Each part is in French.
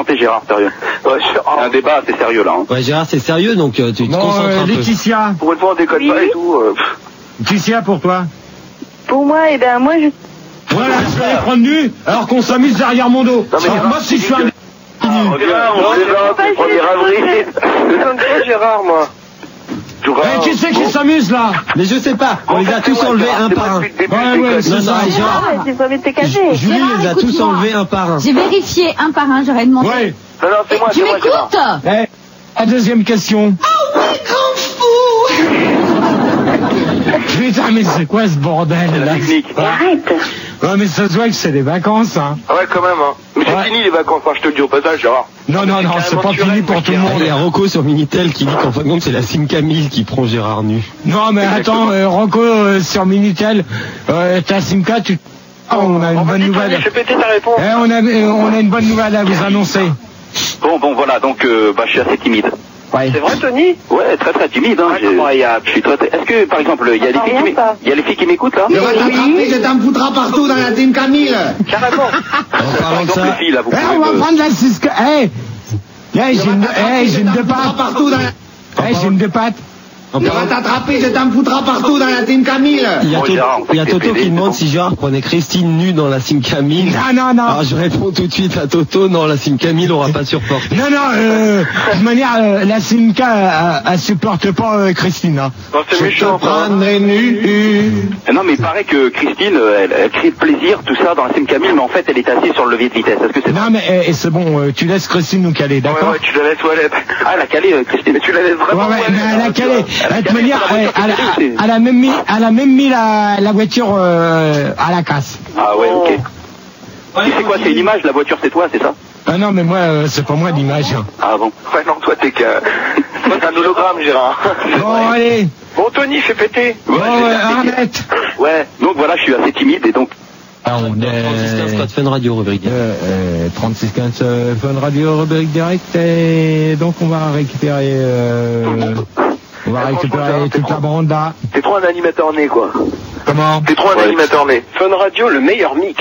présenter Gérard, sérieux. Ouais, c'est un débat assez sérieux là. Hein. Ouais, Gérard, c'est sérieux, donc tu te concentres un peu. Laetitia. Pour une fois, on déconne pas et tout. Laetitia, pour toi? Pour moi, moi je... Voilà, je vais les prendre nus, alors qu'on s'amuse derrière mon dos. Non, mais alors, moi, si je suis un... On dirait Gérard, moi. Qui c'est qui s'amuse là? Mais je sais pas, on les a tous enlevés un par un. Ouais, c'est ça. Julie les a tous enlevés un par un. J'ai vérifié un par un, j'aurais demandé. Ouais. Non, c'est moi, tu m'écoutes? La deuxième question. Ah oui, grand fou! Putain, mais c'est quoi ce bordel là? Arrête. Ouais, mais ça se voit que c'est des vacances, hein. Ouais, quand même, hein. Mais c'est fini les vacances, je te le dis au passage, Gérard. Non, c'est pas fini pour tout le monde. Il y a Rocco sur Minitel qui dit qu'en fin de compte c'est la Sim Camille qui prend Gérard nu. Non, mais attends, Rocco sur Minitel, ta Simca, on a une bonne nouvelle. Je fais péter ta réponse. On a une bonne nouvelle à vous annoncer. Bon, voilà, donc, je suis assez timide. Ouais. C'est vrai, Tony? Ouais, très très timide, hein. Je suis très... Est-ce que, par exemple, il y a les filles qui m'écoutes, là? Je vais t'attraper, je t'en foutras partout dans la team Camille. Carrément. En parlant de ça, les filles, là, vous on va prendre la Cisco. J'ai une deux pattes. Partout dans la... J'ai une deux pattes. Je vais t'attraper, je t'en foutras partout dans la team Camille. Il y a Toto qui demande si Gérard prenait Christine nue dans la Sim Camille. Non. Alors je réponds tout de suite à Toto, non, la Sim Camille aura pas supporté. Non, de toute manière, la Simca, elle supporte pas Christine. Hein. Non, c'est méchant, ça. Nu. Non, mais il paraît que Christine, elle crée de plaisir, tout ça, dans la Sim Camille, mais en fait, elle est assise sur le levier de vitesse. Est-ce que c'est... Non, mais c'est bon, tu laisses Christine nous caler, d'accord? Ouais, tu la laisses toilette. Ah, elle a calé, Christine, mais tu la laisses vraiment. Ouais, mais elle a calé. De toute manière, elle a même mis la voiture à la casse. Ah ouais, ok. C'est quoi, c'est une image, la voiture, c'est toi, c'est ça? Ah non, mais moi, c'est pas moi l'image. Ah bon? Ouais, non, toi, t'es un hologramme, Gérard. Bon, allez. Bon, Tony, fais péter. Ouais, arrête. Ouais, donc voilà, je suis assez timide et donc... On est... 3615 Code Fun Radio, rubrique direct. 3615 Fun Radio, rubrique direct, et donc on va récupérer... On va récupérer toute la bande là. T'es trop un animateur né, quoi. Comment? T'es trop un animateur né. Fun Radio, le meilleur mixte.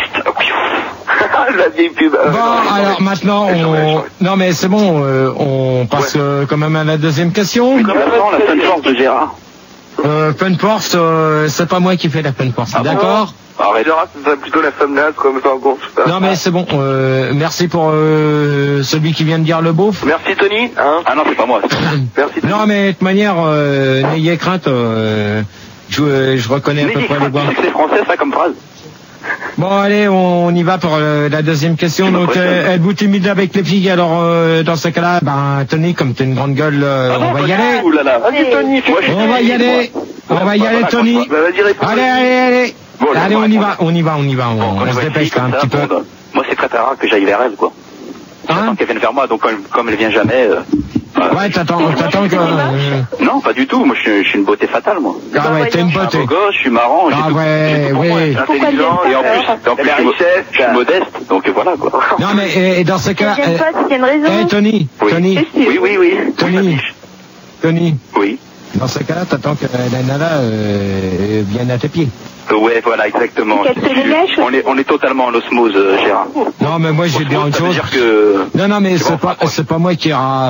La vieille pub. Bon, alors maintenant, non mais c'est bon, on passe quand même à la deuxième question. Comment la Fun Force de Gérard? Fun Force, c'est pas moi qui fais la Fun Force, d'accord? Arrête, Gérard, c'est plutôt la femme là, comme ça, en gros. Non mais c'est bon, merci pour celui qui vient de dire le beauf. Merci Tony. Hein? Ah non, c'est pas moi. Merci Tony. Non mais de toute manière, n'ayez crainte, je reconnais à peu près les voix. C'est français ça comme phrase. Bon allez, on y va pour la deuxième question. Donc êtes-vous timide avec les filles? Alors dans ce cas-là, Tony, comme t'es une grande gueule, on va y aller. Vas-y Tony, on va y aller. On va y aller Tony. Allez. Bon, allez, on y va, on se dépêche un petit peu. Moi, c'est très rare que j'aille vers elle, quoi. J'attends qu'elle vienne vers moi, donc comme elle vient jamais... Ouais, t'attends que... Non, pas du tout, moi je suis une beauté fatale, moi. Ah ouais, t'es une beauté. Je suis un beau gosse, je suis marrant, ah ouais, je suis intelligent, et en plus je suis modeste, donc voilà, quoi. Non, mais et dans ce cas... Tony. Tony. Oui. Dans ce cas-là, t'attends que la nana vienne à tes pieds. Ouais, voilà, exactement. On est totalement en osmose, Gérard. Non, mais moi, j'ai dit autre chose. Non, mais c'est pas moi qui ira,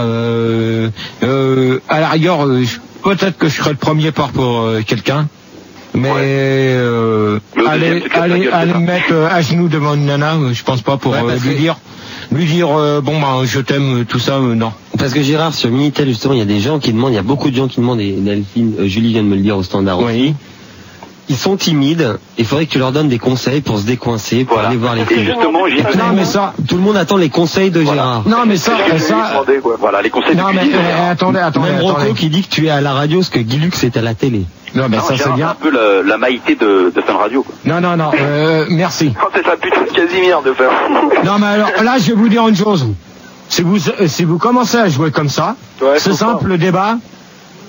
à la rigueur, peut-être que je serai le premier part pour quelqu'un. Mais, aller me mettre à genoux devant une nana, je pense pas pour lui dire, je t'aime, tout ça, non. Parce que Gérard, sur Minitel, justement, il y a des gens qui demandent, il y a beaucoup de gens qui demandent, et Delphine, Julie vient de me le dire au standard aussi. Ils sont timides, il faudrait que tu leur donnes des conseils pour se décoincer, pour aller voir les filles. Justement, non, mais ça, tout le monde attend les conseils de Gérard. Non, mais ça, voilà, les conseils. Non, mais attendez. Même Rocco qui dit que tu es à la radio, ce que Guilux est à la télé. Non, mais ça c'est bien. un peu la maïté de Fun Radio, quoi. Non, merci. C'est ça, putain de Casimir de faire. Non, mais alors, là, je vais vous dire une chose. Si vous commencez à jouer comme ça, c'est simple, le débat,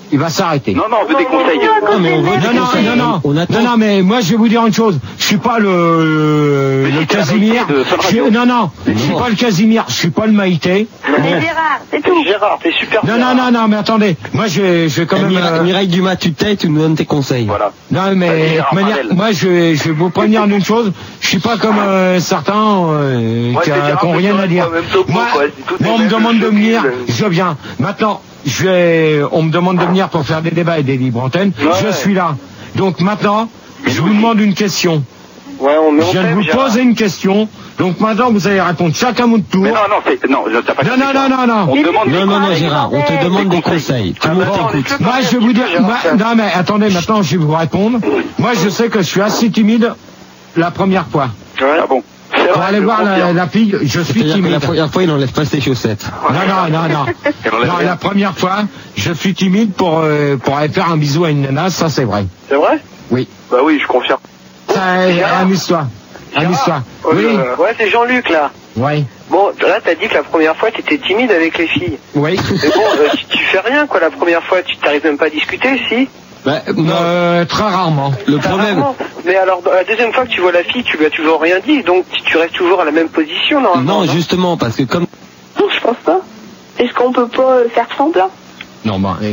il va s'arrêter. Non, on veut des conseils. Non, mais on veut des conseils. Non, mais moi je vais vous dire une chose. Je suis pas le Casimir. Je suis pas le Casimir. Je suis pas le Maïté. C'est Gérard, c'est tout. Gérard, t'es super. Non, mais attendez. Moi je vais quand même. Mireille Dumas, tu te tais, tu nous donnes tes conseils. Voilà. Non, mais de manière, moi je vais vous prévenir d'une chose. Je suis pas comme certains qui n'ont rien à dire. Moi, on me demande de venir, je viens. Maintenant, on me demande de venir pour faire des débats et des libres antennes. Je suis là. Donc maintenant, je vous demande une question. Je viens de vous poser une question. Donc maintenant, vous allez répondre chacun mon tour. Mais non, t'as pas. Non. On te demande Non, Gérard, on te demande des conseils. Tout le monde t'écoute. Moi, je vais vous dire. Non, mais attendez, maintenant, je vais vous répondre. Moi, je sais que je suis assez timide la première fois. Ah bon. Pour aller voir la fille, je suis timide. La première fois, il n'enlève pas ses chaussettes. Non, la première fois, je suis timide pour aller faire un bisou à une nana, ça c'est vrai. C'est vrai? Oui. Bah oui, je confirme. Amuse-toi. Oui. Ouais, c'est Jean-Luc là. Oui. Bon, là t'as dit que la première fois t'étais timide avec les filles. Oui. Mais bon, tu fais rien quoi la première fois, tu t'arrives même pas à discuter, si? Très rarement. Le problème. Mais alors, la deuxième fois que tu vois la fille, tu lui as toujours rien dit, donc tu restes toujours à la même position, normalement. Non, justement, parce que comme. Non, je pense pas. Est-ce qu'on peut pas faire semblant? Non, oui.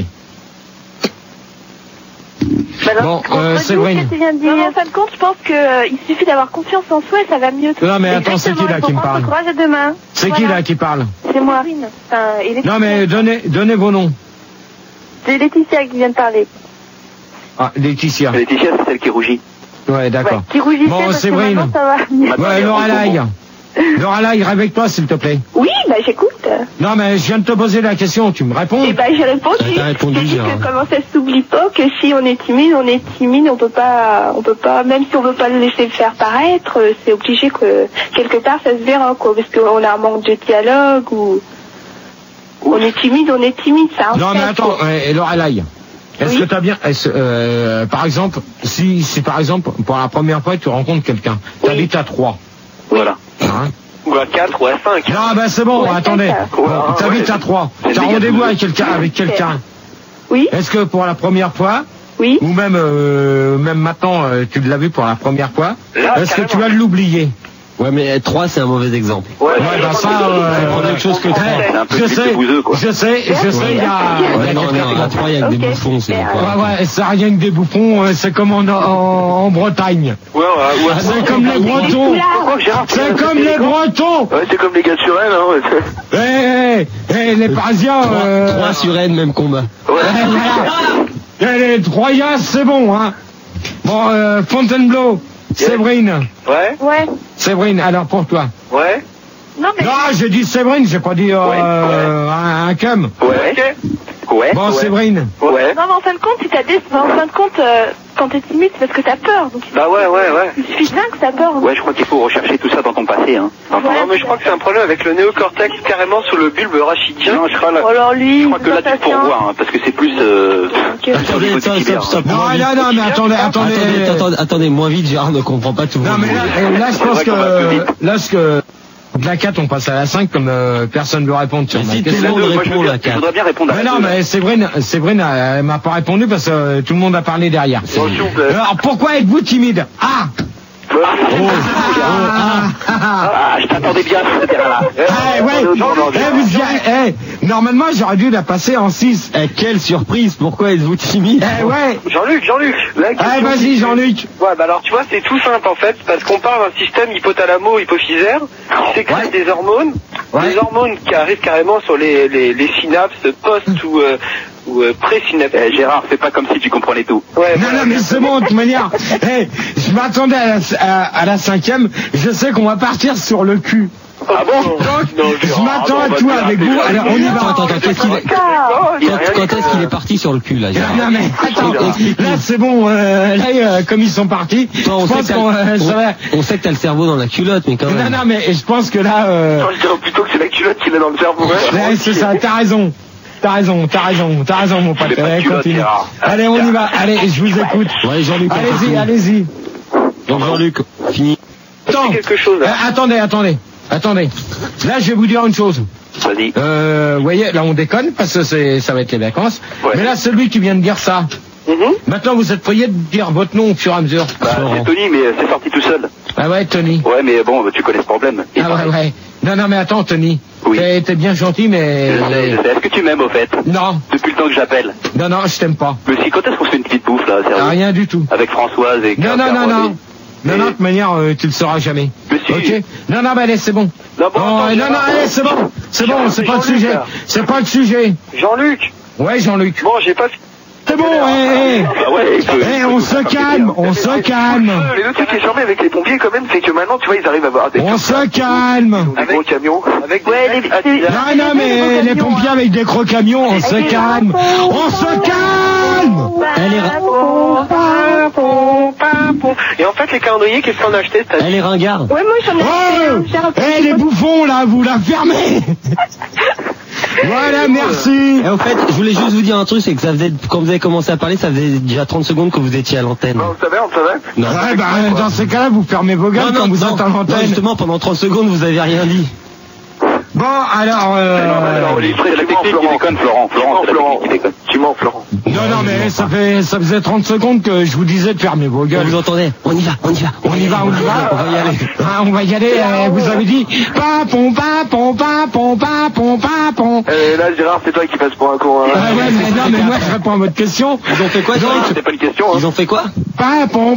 Bon, Séverine. En fin de compte, je pense qu'il suffit d'avoir confiance en soi et ça va mieux. Non, mais attends, c'est qui là qui me parle? Courage à demain. C'est qui là qui parle? C'est moi. Non, mais donnez vos noms. C'est Laetitia qui vient de parler. Ah, Laetitia. Laetitia, c'est celle qui rougit. Ouais, d'accord. Qui rougissait bon, parce Séverine. que ça va. Ouais, Lorelai, réveille-toi, s'il te plaît. Oui, j'écoute. Non, mais je viens de te poser la question, tu me réponds? Eh j'ai répondu. T'as répondu, j'ai dit que comment ça s'oublie pas, que si on est timide, on peut pas, même si on veut pas le laisser faire paraître, c'est obligé que, quelque part, ça se verra, quoi, parce qu'on a un manque de dialogue ou, on est timide, ça. Non, mais attends, Lorelai. Est-ce que t'as bien, par exemple, si par exemple, pour la première fois, tu rencontres quelqu'un, t'habites à 3. Voilà. Hein? Ou à 4 ou à 5. Non, c'est bon, attendez. T'habites à 3. T'as rendez-vous avec quelqu'un. Oui. Est-ce que pour la première fois, oui. Ou même maintenant, tu l'as vu pour la première fois, est-ce que tu vas l'oublier? Ouais, mais 3, c'est un mauvais exemple. Ouais, ça, c'est autre chose que 3. Je sais, il y a... Non, à 3, il y a que des bouffons, c'est quoi. Ouais, ça rien que des bouffons, c'est comme en Bretagne. Ouais. C'est comme les Bretons. C'est comme les Bretons. Ouais, c'est comme les gars sur Rennes, les Parisiens... 3 sur Rennes, même combat. Ouais. Les Troyens, c'est bon, hein. Bon, Fontainebleau. Séverine. Ouais. Séverine, alors pour toi. Ouais. Non, j'ai dit Séverine, j'ai pas dit un cum. Ouais. Bon, Séverine. Ouais. Non, mais en fin de compte, quand t'es timide, c'est parce que t'as peur. Donc ouais. Il suffit bien que t'as peur. Ouais, je crois qu'il faut rechercher tout ça dans ton passé, hein. Non, mais je crois que c'est un problème avec le néocortex carrément sous le bulbe rachidien. Non, je crois que là, tu peux revoir, hein, parce que c'est plus, Stop. Non, mais attendez, moins vite, Gérard ne comprend pas tout. Non, mais là, je pense que, de la 4, on passe à la 5 comme personne ne veut répondre sur ma question. Si tout le monde répond la 4. Je voudrais bien répondre à la 2. Mais non, mais Séverine, elle m'a pas répondu parce que tout le monde a parlé derrière. Alors pourquoi êtes-vous timide? Je t'attendais bien, là. Normalement, j'aurais dû la passer en 6. Quelle surprise, pourquoi êtes-vous timide? Jean-Luc. Vas-y, Jean-Luc. Ouais, alors tu vois, c'est tout simple en fait, parce qu'on parle d'un système hypothalamo-hypophysaire qui sécrète des hormones, des hormones qui arrivent carrément sur les synapses post ou pré-synaptiques. Gérard, c'est pas comme si tu comprenais tout. Non, mais c'est bon, de toute manière. Je m'attendais à la 5e, je sais qu'on va partir sur le cul. Ah bon? Donc, je m'attends à tout avec vous. Alors, on y va. Attends, quand est-ce qu'il est parti sur le cul, là? Non, mais attends, là, c'est bon, comme ils sont partis, on sait que t'as le cerveau dans la culotte, mais quand même. Non, mais je pense que là, je dirais plutôt que c'est la culotte qui est dans le cerveau. C'est ça, t'as raison. T'as raison, mon pote. Continue. Allez, on y va. Allez, je vous écoute. Ouais, Jean-Luc. Allez-y. Donc, Jean-Luc, fini. Attendez. Là, je vais vous dire une chose. Vas-y. Vous voyez, là on déconne parce que ça va être les vacances. Ouais. Mais là, celui qui vient de dire ça. Maintenant, vous êtes prié de dire votre nom au fur et à mesure. Bah, c'est Tony, mais c'est sorti tout seul. Ah ouais, Tony. Ouais, mais bon, tu connais ce problème. Et ouais. Non, mais attends, Tony. Oui. T'es bien gentil, mais... Je sais. Est-ce que tu m'aimes, au fait? Non. Depuis le temps que j'appelle? Non, je t'aime pas. Mais si, quand est-ce qu'on se fait une petite bouffe, là? Rien du tout. Avec Françoise et... Non, de toute manière, tu le sauras jamais. Mais si. Ok. Non, mais allez, c'est bon. Non, allez, c'est bon. C'est bon, c'est pas le sujet. C'est pas le sujet. Jean-Luc. Ouais, Jean-Luc. Bon, j'ai pas... C'est bon, on se calme. Mais le truc qui est charmé avec les pompiers quand même, c'est que maintenant, tu vois, ils arrivent à avoir des... On se calme. Des gros camions. Avec des... Non, mais les pompiers avec des gros camions, on se calme. On se calme. Et en fait, les calendriers, qu'est-ce qu'on a acheté cette année? Elle est ringarde. Ouais, moi j'en ai acheté. Les bouffons, là, vous la fermez. Voilà, merci. Et en fait, je voulais juste vous dire un truc, c'est que ça faisait, quand vous avez commencé à parler, ça faisait déjà 30 secondes que vous étiez à l'antenne. On savait. Non. Ouais, dans ces cas-là, vous fermez vos gueules quand vous êtes à l'antenne. Non, justement, pendant 30 secondes, vous avez rien dit. Bon, alors... Florent, tu mens, Florent. Non, mais ça faisait 30 secondes que je vous disais de fermer vos gueules. Vous entendez? On y va. On va y aller. On va y aller, vous avez dit... Papon. Là, Gérard, c'est toi qui passes pour un con. Mais moi, je réponds à votre question. Ils ont fait quoi, c'était pas une question, hein. Ils ont fait quoi? Papon.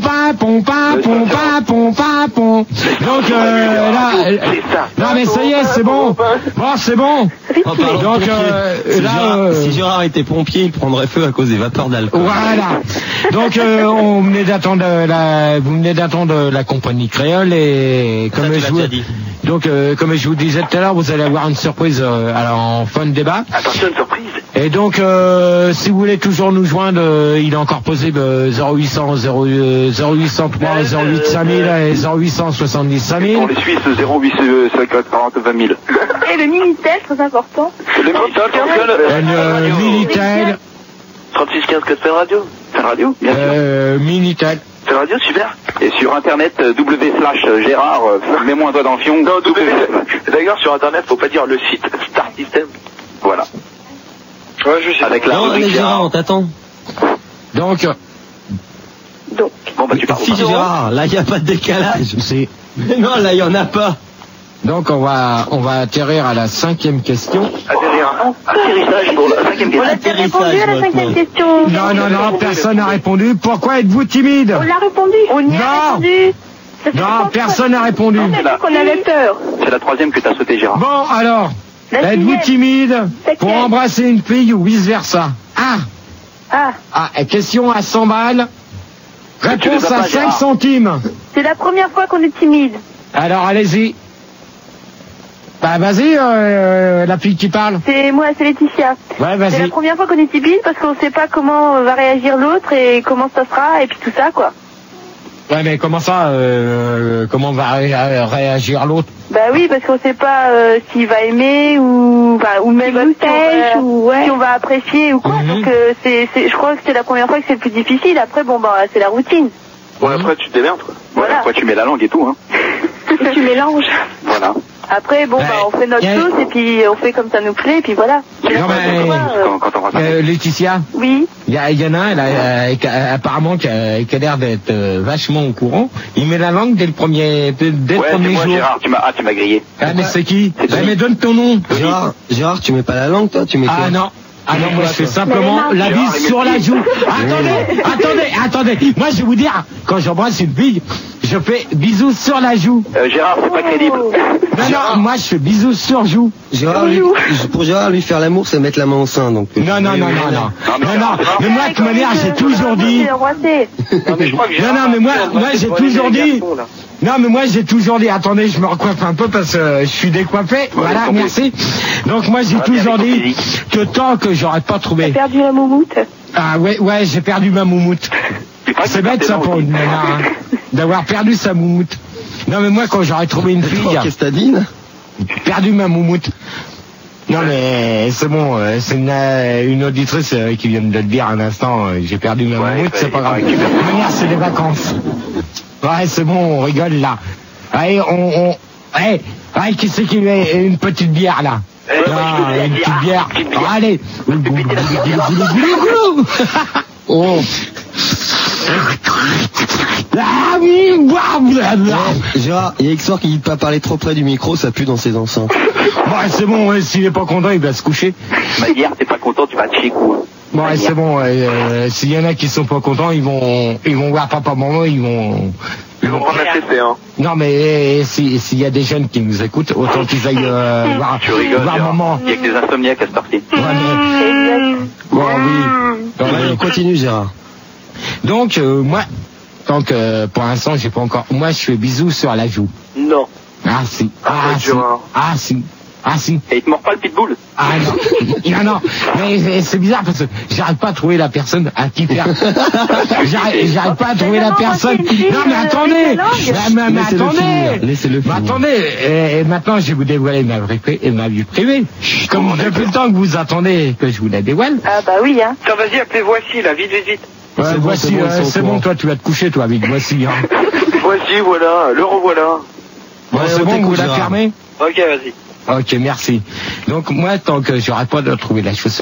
Donc, là... Non, mais ça y est, c'est bon. Bon, c'est bon. Donc, là... Si Gérard était pompier, il prendrait feu à cause des vapeurs d'alcool. Voilà. Donc, vous venez d'attendre la compagnie créole et comme je vous disais tout à l'heure, vous allez avoir une surprise en fin de débat. Attention, une surprise. Et donc, si vous voulez toujours nous joindre, il est encore possible 0800 0803 08 5000 et 0800 70 5000. Pour les Suisses, 08 40 20 000. Et le Minitel, très important. Le Minitel. 36 15 4 Fun Radio. Fun Radio, bien sûr. Minitel. Fun Radio, super. Et sur internet, /Gérard, mets-moi un doigt dans le fion. Non, D'ailleurs, sur internet, faut pas dire le site Star System. Voilà. Ouais, je sais. Avec la rubrique Gérard, on t'attend. Donc. Bon, bah, tu parles. Si, Gérard, là, il n'y a pas de décalage. Mais non, là, il n'y en a pas. Donc, on va atterrir à la 5e question. Atterrissage pour la 5e question. On a répondu à la 5e question. Non, personne n'a répondu. Pourquoi êtes-vous timide? On l'a répondu. On y a répondu. Non, personne n'a répondu. On a dit qu'on avait peur. C'est la 3e que t'as sauté, Gérard. Bon, alors, êtes-vous timide pour embrasser une fille ou vice-versa? Question à 100 balles. Réponse à 5 centimes. C'est la première fois qu'on est timide. Alors, allez-y. Bah, vas-y, la fille qui parle. C'est moi, c'est Laetitia. Ouais, vas-y. C'est la première fois qu'on est timide parce qu'on sait pas comment va réagir l'autre et comment ça sera et puis tout ça, quoi. Ouais, mais comment ça, comment va réagir l'autre? Bah oui, parce qu'on sait pas s'il va aimer ou même si on va apprécier ou quoi. Donc je crois que c'est la première fois que c'est le plus difficile. Après, bon, bah c'est la routine. Ouais, après tu te démerdes, quoi. Voilà. Après tu mets la langue et tout, hein. Tu mélanges. Voilà. Après, bon, on fait notre sauce et puis on fait comme ça nous plaît et puis voilà. Laetitia. Oui. Il y en a un, apparemment, qui a l'air d'être vachement au courant. Il met la langue dès le premier jour. Gérard, tu m'as grillé. Ah, mais c'est qui? Mais donne ton nom. Gérard, tu mets pas la langue, toi? Tu mets quoi? Ah non, moi je fais simplement la bise sur la joue. Attendez. Moi je vais vous dire, quand j'embrasse une fille, je fais bisous sur la joue. Gérard, c'est pas crédible. Non, moi je fais bisous sur joue. Pour Gérard, lui faire l'amour, c'est mettre la main au sein, donc. Non. Mais moi, de toute manière, j'ai toujours dit. Non, mais moi j'ai toujours dit, attendez, je me recoiffe un peu parce que je suis décoiffé. Voilà, merci. Donc moi j'ai toujours dit que tant que j'aurais pas trouvé. T'as perdu la moumoute? Ah ouais, j'ai perdu ma moumoute. C'est bête ça pour une nana, hein, d'avoir perdu sa moumoute. Non mais moi quand j'aurais trouvé une fille. Qu'est-ce que t'as dit là? Perdu ma moumoute. Non mais c'est bon, c'est une auditrice qui vient de le dire un instant, j'ai perdu ma moumoute, c'est pas grave. De toute manière c'est des vacances. Ouais, c'est bon, on rigole là. Allez, qui c'est qui met une petite bière là? Une petite bière. Allez. Oh. Gérard, il y a Exor qui dit de pas parler trop près du micro, ça pue dans ses enceintes. Bon, c'est bon, s'il est pas content, il va se coucher. Hier, t'es pas content, tu vas te chier, quoi. Bon, c'est bon, s'il y en a qui sont pas contents, ils vont voir papa, maman, ils vont prendre la CC, hein. Non, mais s'il y a des jeunes qui nous écoutent, autant qu'ils aillent voir maman. Il y a que des insomniaques à cette partie. Bon, oui. On continue, Gérard. Donc, moi, tant que pour l'instant, j'ai pas encore. Moi, je fais bisous sur la joue. Non. Ah, si. Ah, si. Et il te mord pas le pitbull? Ah, non. Non. Mais c'est bizarre parce que j'arrive pas à trouver la personne à qui faire. J'arrive pas à trouver la personne. Non, mais attendez. Mais attendez. Laissez-le finir. Mais attendez. Et maintenant, je vais vous dévoiler ma vie privée. Comme depuis le temps que vous attendez que je vous la dévoile. Ah, bah oui, hein. Tiens, vas-y, appelez Voici, là, vite. Ouais, Voici, c'est bon, toi, tu vas te coucher, toi, avec Voici, hein. Voici, voilà, le revoilà. Bon, c'est bon, vous la fermez? Ok, vas-y. Ok, merci. Donc, moi, tant que j'aurai pas de trouver la chaussure.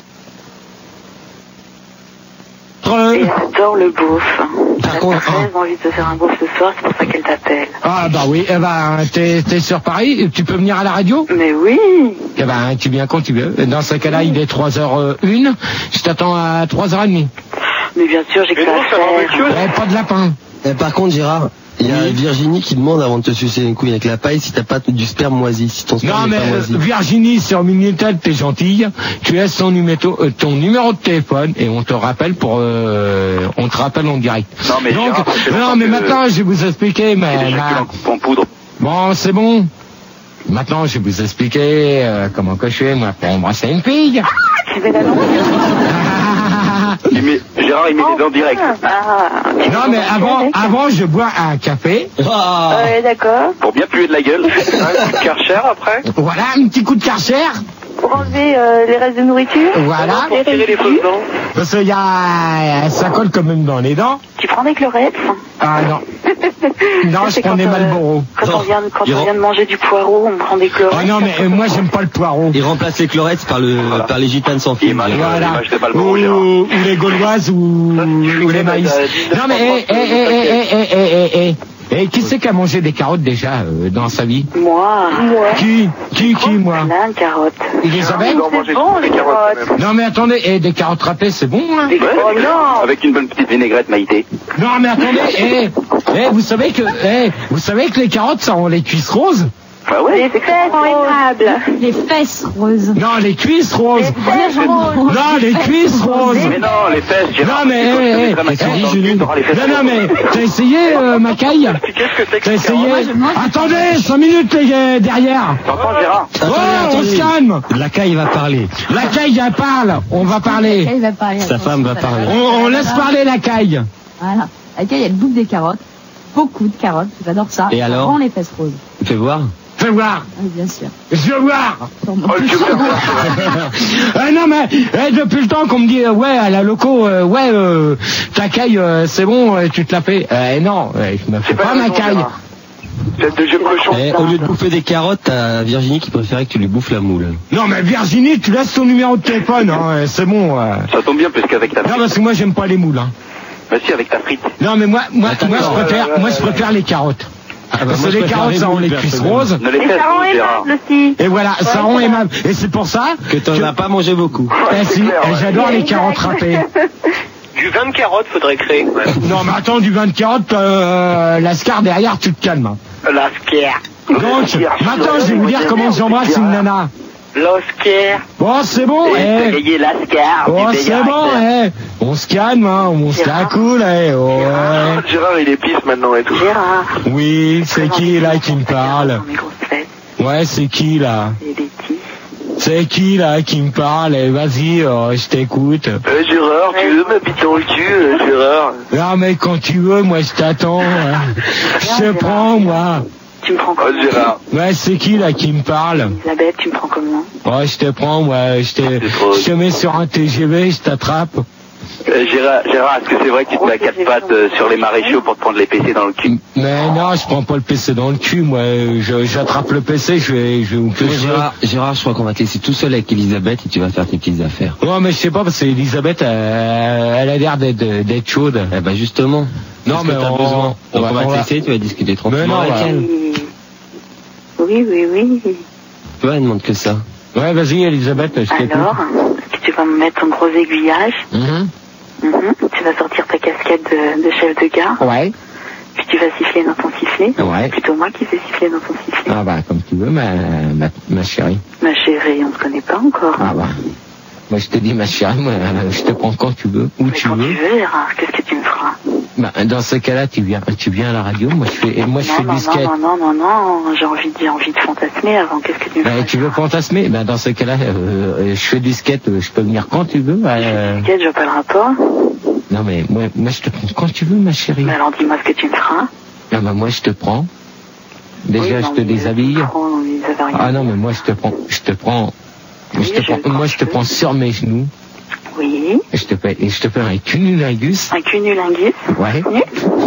Et elle adore le beauf. Par Elle contre, a très envie de te faire un beauf ce soir, c'est pour ça qu'elle t'appelle. Ah, bah oui, t'es sur Paris, tu peux venir à la radio? Mais oui. Eh ben, tu viens quand tu veux. Dans ce cas-là, il est 3h01, je t'attends à 3h30. Mais bien sûr, j'ai que ça à faire. Pas de lapin. Par contre, Gérard, il y a Virginie qui demande avant de te sucer une couille avec la paille si t'as pas du sperme moisi, si ton sperme non, n'est mais pas moisi. Virginie, sur Minitel, t'es gentille. Tu laisses ton numéro de téléphone et on te rappelle en direct. Non, mais donc, Gérard, mais maintenant, je vais vous expliquer, en poudre. Bon, c'est bon. Maintenant, je vais vous expliquer comment que je fais, moi, pour embrasser une fille. Tu veux la langue? Gérard, il met les dents directes. Non, mais avant, je bois un café. Ouais, d'accord. Pour bien puer de la gueule. Un coup de Karcher après. Voilà, un petit coup de Karcher. Pour enlever les restes de nourriture. Voilà. Pour tirer les fausses dents. Parce qu'il y a, ça colle quand même dans les dents. Tu prends des chlorettes? Ah non. Non, je prends des Marlboro. Quand on vient de manger du poireau, on prend des chlorettes. Ah non, mais moi j'aime pas le poireau. Il remplace les chlorettes par les gitanes sans fil. Voilà. Ou les gauloises ou les maïs. Non mais et qui c'est qui a mangé des carottes déjà dans sa vie? Moi. Qui moi? Une carotte. Elisabeth? C'est bon, les carottes. Non mais attendez, des carottes râpées c'est bon hein? Oh non. Avec une bonne petite vinaigrette Maïté. Non mais attendez, vous savez que les carottes ça ont les cuisses roses? Bah ouais. Les fesses aimables. Les fesses roses. Non, les cuisses roses. Non, les cuisses roses. Mais non, les fesses, Gérard. Non, mais, non, mais, t'as essayé, Macaille? Qu'est-ce que c'est que t'as essayé? Attendez, 5 minutes, derrière. T'entends, Gérard? Oh, on se calme. La caille va parler. La caille, elle parle. On va parler. La caille va parler. Sa femme va parler. On laisse parler la caille. Voilà. La caille, elle bouffe des carottes. Beaucoup de carottes. J'adore ça. Et alors? Rend les fesses roses. Fais voir. Fais voir. Oui, bien sûr. Je veux voir. Non mais depuis le temps qu'on me dit ouais à la loco ta caille c'est bon tu te la fais. Non, je me fais pas ma caille. C'est de deuxième cochon. Au lieu de bouffer des carottes, t'as Virginie qui préférait que tu lui bouffes la moule. Non mais Virginie, tu laisses ton numéro de téléphone, hein, c'est bon. Ça tombe bien puisqu'avec ta frite. Non parce que moi j'aime pas les moules. Hein. Bah si, avec ta frite. Non mais moi je préfère les carottes. Parce que les carottes, ça rend les cuisses roses. Et ça rend aimable aussi. Et voilà, ça rend aimable. Et c'est pour ça que t'en as pas mangé beaucoup. Si, j'adore les carottes râpées. Du vin de carottes, faudrait créer. Non, mais attends, du vin de carottes, l'ascar derrière, tu te calmes. L'ascar. Donc, maintenant, je vais vous dire comment j'embrasse une nana. L'Oscar. Bon, c'est bon, Gagné l'ascar. Oh, c'est bon, on se calme, hein, on se la coule, Gérard, il est pisse maintenant et tout. Gérard. Oui, c'est qui, là, qui me parle? Ouais, c'est qui, là? C'est qui, là, qui me parle? Vas-y, je t'écoute. Gérard, tu veux ma bite dans le cul, Gérard? Non, mais quand tu veux, moi, je t'attends. Je te prends, moi. Tu me prends comment? Gérard. Ouais, c'est qui, là, qui me parle? Elisabeth, tu me prends comment? Ouais, je te prends, moi, je te mets sur un TGV, je t'attrape. Gérard, est-ce que c'est vrai que tu te mets à quatre pattes sur les maréchaux pour te prendre les PC dans le cul? Mais non, je prends pas le PC dans le cul, moi. J'attrape le PC, je vais vous clocher. Gérard, je crois qu'on va te laisser tout seul avec Elisabeth et tu vas faire tes petites affaires. Ouais, mais je sais pas, parce que Elisabeth, elle a l'air d'être chaude. Eh ben, justement. Non, mais t'as besoin. Donc on va te laisser, tu vas discuter tranquillement avec elle. Oui. Tu vois, elle demande que ça. Ouais, vas-y, Elisabeth, je t'écoute. Alors, est-ce que tu vas me mettre ton gros aiguillage? Tu vas sortir ta casquette de chef de gare. Ouais. Puis tu vas siffler dans ton sifflet. Ouais. C'est plutôt moi qui vais siffler dans ton sifflet. Ah bah, comme tu veux, ma chérie. Ma chérie, on ne se connaît pas encore. Ah bah. Moi, je te dis, ma chérie, moi, je te prends quand tu veux, où mais tu quand veux. tu veux, Gérard, qu'est-ce que tu me feras? Bah, dans ce cas-là, tu viens à la radio, moi, je fais du skate. Non, j'ai envie de fantasmer avant, qu'est-ce que tu me feras? Tu veux fantasmer? Ben, dans ce cas-là, je fais du skate, je peux venir quand tu veux. Je fais du skate, je vois pas le rapport. Non, mais moi, je te prends quand tu veux, ma chérie. Mais alors, dis-moi ce que tu me feras. Ah, bah, moi, je te prends. Déjà, je te déshabille. Ah, non, mais moi, je te prends. Moi, je te prends sur mes genoux. Oui. Et je te fais un cunnilingus. Un cunnilingus? Ouais. Oui.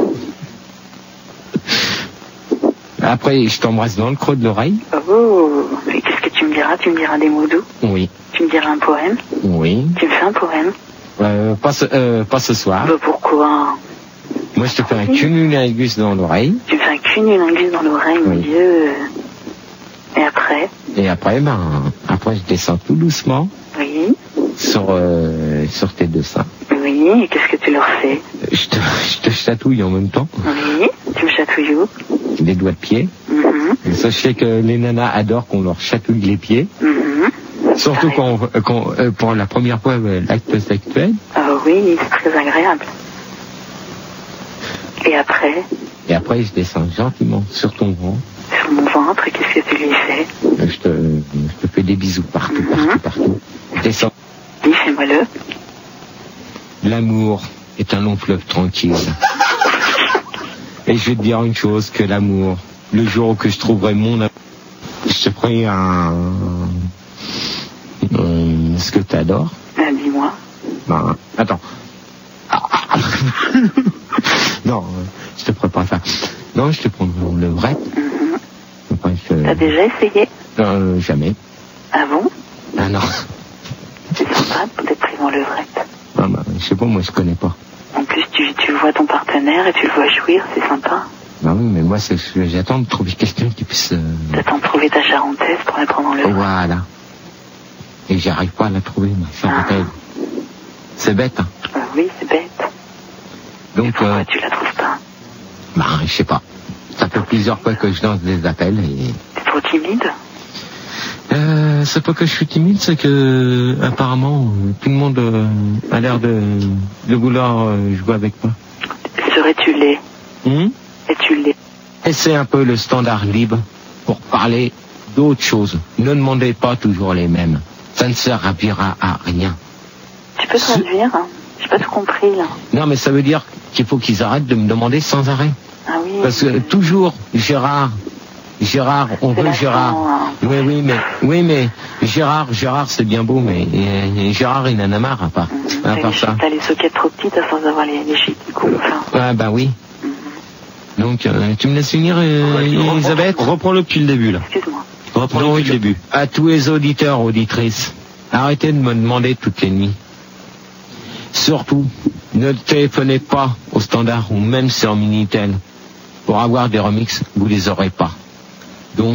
Après, je t'embrasse dans le creux de l'oreille. Oh, mais qu'est-ce que tu me diras? Tu me diras des mots doux? Oui. Tu me diras un poème? Oui. Tu me fais un poème? Pas ce soir. Bah, pourquoi? Moi, je te fais un cunnilingus dans l'oreille. Tu me fais un cunnilingus dans l'oreille, mon Dieu. Et après? Et après, après, je descends tout doucement. Oui. Sur tes deux seins. Oui, et qu'est-ce que tu leur fais? Je te chatouille en même temps. Oui, tu me chatouilles où? Les doigts de pied. Et sachez que les nanas adorent qu'on leur chatouille les pieds. Surtout quand pour la première fois l'acte sexuel. Ah oui, c'est très agréable. Et après? Et après, je descends gentiment sur ton ventre. Sur mon ventre, qu'est-ce que tu lui fais? Je te fais des bisous partout. Je descends. Dis, fais-moi-le. L'amour est un long fleuve tranquille. Et je vais te dire une chose, que l'amour, le jour où je trouverai mon amour, je te ferai ce que tu adores. Dis-moi. Attends. Non, je te ferai pas ça. Non, je te prendrai le vrai. T'as déjà essayé? Jamais. Ah bon? Ah non. C'est sympa d'être pris dans le vrai. Je sais pas, moi je connais pas. En plus, tu vois ton partenaire et tu le vois jouir, c'est sympa. Bah oui, mais moi j'attends de trouver quelqu'un qui puisse... T'attends de trouver ta charentaise pour la prendre dans le vrai. Voilà. Et j'arrive pas à la trouver, ma charentaise. C'est bête, hein. Oui, c'est bête. Donc, et pourquoi tu la trouves pas? Je sais pas. Ça fait plusieurs fois que je lance des appels et... T'es trop timide? C'est pas que je suis timide, c'est que apparemment tout le monde a l'air de vouloir jouer avec moi. Serais-tu laid? Es-tu laid? Et c'est un peu le standard libre pour parler d'autres choses. Ne demandez pas toujours les mêmes. Ça ne servira à rien. Tu peux traduire? J'ai pas tout compris là. Non, mais ça veut dire qu'il faut qu'ils arrêtent de me demander sans arrêt. Ah oui. Parce que toujours Gérard, on veut Gérard. Oui, mais Gérard, c'est bien beau, mais Gérard, il en a marre à part ça. T'as les sockets trop petites à force d'avoir les chics qui coupent. Ah bah oui. Donc, tu me laisses finir, Elisabeth? Reprends-le depuis le début, là. Excuse-moi. Reprends-le depuis le début. À tous les auditeurs, auditrices, arrêtez de me demander toutes les nuits. Surtout, ne téléphonez pas au standard ou même sur Minitel. Pour avoir des remixes, vous les aurez pas. Donc,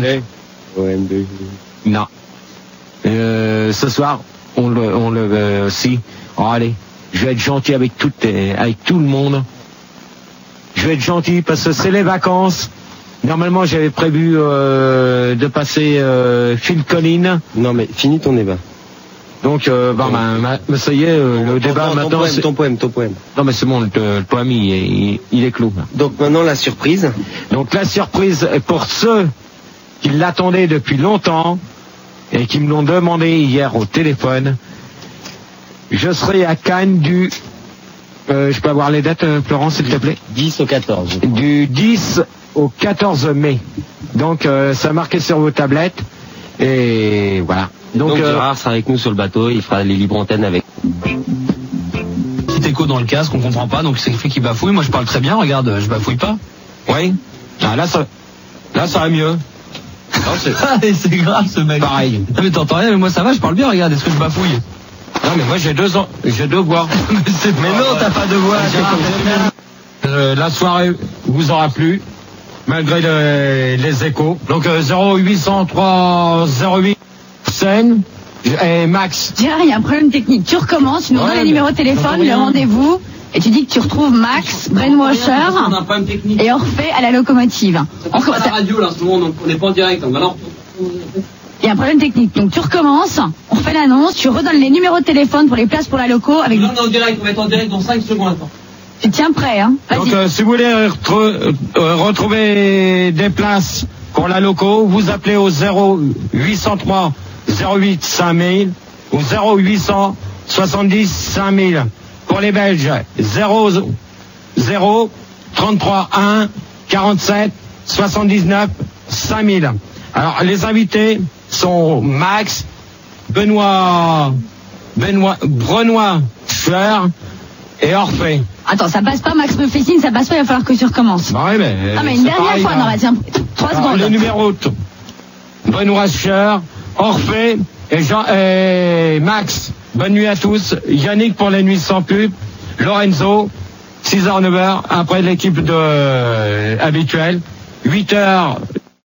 non. Ce soir, on le si. Oh, allez, je vais être gentil avec tout le monde. Je vais être gentil parce que c'est les vacances. Normalement, j'avais prévu de passer Phil Collins. Non, mais finis ton débat. Donc, ça y est, le débat maintenant... Ton poème. Non, mais c'est bon, le poème, il est clos. Là. Donc maintenant, la surprise. Donc, la surprise, pour ceux qui l'attendaient depuis longtemps et qui me l'ont demandé hier au téléphone, je serai à Cannes du... je peux avoir les dates, Florence, s'il te plaît? 10 au 14. Du 10 au 14 mai. Donc, ça marqué sur vos tablettes. Et voilà. Donc Gérard sera avec nous sur le bateau, il fera les libres antennes avec. Si écho dans le casque, on comprend pas, donc c'est le fait qu'il bafouille. Moi je parle très bien, regarde, je bafouille pas. Oui. Ah, là ça va mieux. C'est grave ce mec. Pareil. Non mais t'entends rien, mais moi ça va, je parle bien, regarde, est-ce que je bafouille? Non mais moi j'ai deux voix. mais non, t'as pas de voix. La soirée vous aura plu, malgré les échos. Donc 0803 08 scène et Max. Gérard, il y a un problème technique. Tu recommences, tu nous donnes les numéros de téléphone, le rendez-vous, et tu dis que tu retrouves Max, Brainwasher et Orphée à la locomotive. On commence à la radio là en ce moment, donc on n'est pas en direct. Donc alors... Il y a un problème technique. Donc tu recommences, on fait l'annonce, tu redonnes les numéros de téléphone pour les places pour la loco avec... Non, on est en direct, on va être en direct dans 5 secondes. Tu tiens prêt, hein? Donc si vous voulez retrouver des places pour la loco, vous appelez au 0803 08 5000 ou 0800 70 5000. Pour les Belges, 00 33 1 47 79 5000. Alors les invités sont Max, Benoît Cher et Orphée. Attends, ça passe pas, Max me fait signe, ça passe pas, il va falloir que tu recommences. Bah oui, mais... Ah, mais une dernière fois, non, tiens, 3 secondes. Le numéro, Benoît Cher, Orphée et Max. Bonne nuit à tous. Yannick pour les nuits sans pub. Lorenzo, 6h, 9h, après l'équipe habituelle. 8h,